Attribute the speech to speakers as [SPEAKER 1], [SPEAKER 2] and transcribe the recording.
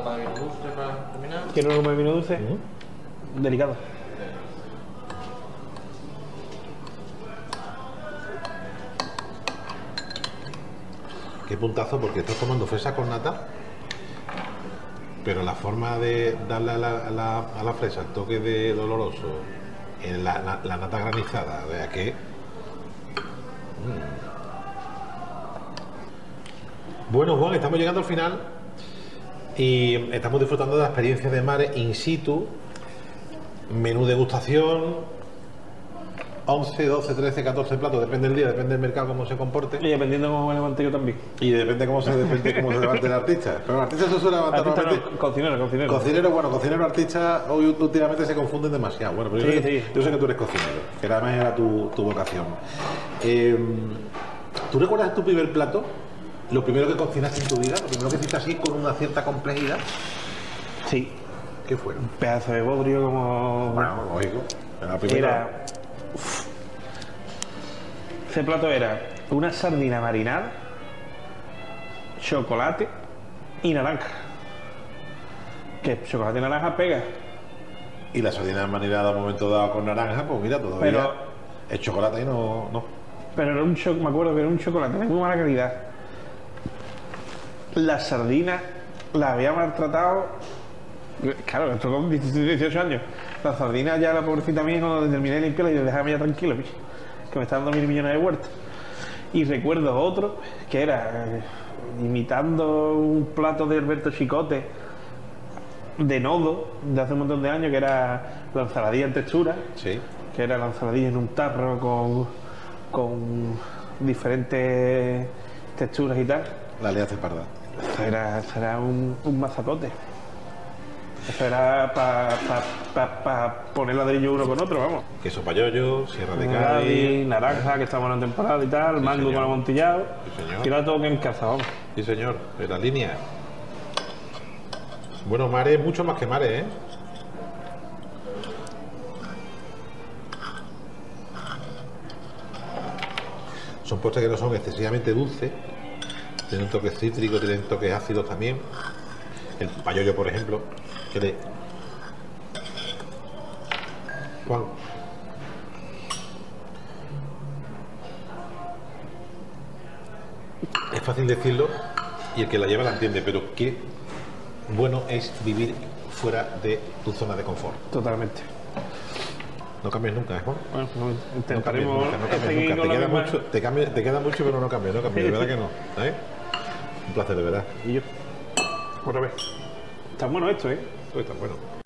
[SPEAKER 1] copa de vino dulce para terminar.
[SPEAKER 2] ¿Quiero una copa de vino dulce? Delicado.
[SPEAKER 3] Qué puntazo, porque estás tomando fresa con nata, pero la forma de darle a la fresa el toque de doloroso en la nata granizada, vea que... Bueno, Juan, estamos llegando al final y estamos disfrutando de la experiencia de mar in situ, menú degustación, 11, 12, 13, 14 platos, depende del día, depende del mercado, cómo se comporte.
[SPEAKER 2] Y dependiendo de cómo me levante yo también.
[SPEAKER 3] Y depende cómo se levante el artista. Pero el artista se suele levantar
[SPEAKER 2] Artista
[SPEAKER 3] normalmente...
[SPEAKER 2] no, cocinero.
[SPEAKER 3] Cocinero, artista, hoy últimamente se confunden demasiado. Bueno, pero yo sé que tú eres cocinero, que además era tu vocación. ¿Tú recuerdas tu primer plato? ¿Lo primero que cocinaste en tu vida? ¿Lo primero que hiciste así con una cierta complejidad?
[SPEAKER 2] Sí.
[SPEAKER 3] ¿Qué fue?
[SPEAKER 2] Un pedazo de bodrio como...
[SPEAKER 3] Bueno, lógico. La primera...
[SPEAKER 2] Ese plato era una sardina marinada, chocolate y naranja. Que chocolate y naranja pega.
[SPEAKER 3] Y la sardina marinada a un momento dado con naranja, pues mira, todavía
[SPEAKER 2] Pero,
[SPEAKER 3] el chocolate ahí no...
[SPEAKER 2] Pero era me acuerdo que era un chocolate de muy mala calidad. La sardina la había maltratado. Claro, esto con 18 años. La sardina ya, la pobrecita mía, cuando terminé de limpiarla y dejaba ya tranquilo, bicho, que me está dando 1000 millones de vueltas. Y recuerdo otro que era imitando un plato de Alberto Chicote de Nodo de hace un montón de años, que era la ensaladilla en textura.
[SPEAKER 3] Sí.
[SPEAKER 2] Que era la ensaladilla en un tarro con diferentes texturas y tal.
[SPEAKER 3] La liaste parda.
[SPEAKER 2] Eso era un mazacote. Eso era para poner ladrillo uno con otro, vamos.
[SPEAKER 3] Queso payollo, Sierra de Cádiz,
[SPEAKER 2] naranja, que estamos en la temporada y tal,
[SPEAKER 3] sí,
[SPEAKER 2] mango
[SPEAKER 3] señor.
[SPEAKER 2] con amontillado.
[SPEAKER 3] Sí, señor.
[SPEAKER 2] Tira todo que en casa, vamos.
[SPEAKER 3] Sí, señor, de la línea. Bueno, mares, mucho más que mares, ¿eh? Son postres que no son excesivamente dulces, tienen toques cítricos, tienen toques ácidos también. El payollo, por ejemplo, que le... Juan. Es fácil decirlo y el que la lleva la entiende, pero qué bueno es vivir fuera de tu zona de confort.
[SPEAKER 2] Totalmente.
[SPEAKER 3] No cambies nunca, ¿eh, Juan?
[SPEAKER 2] Bueno,
[SPEAKER 3] No cambies
[SPEAKER 2] intentaremos
[SPEAKER 3] nunca, no cambies
[SPEAKER 2] seguir
[SPEAKER 3] nunca.
[SPEAKER 2] con la misma.
[SPEAKER 3] Te queda mucho, pero no cambies, de verdad que no. ¿Eh? Un placer, de verdad.
[SPEAKER 2] Y yo, otra vez. Está bueno esto, ¿eh?
[SPEAKER 3] Esto está bueno.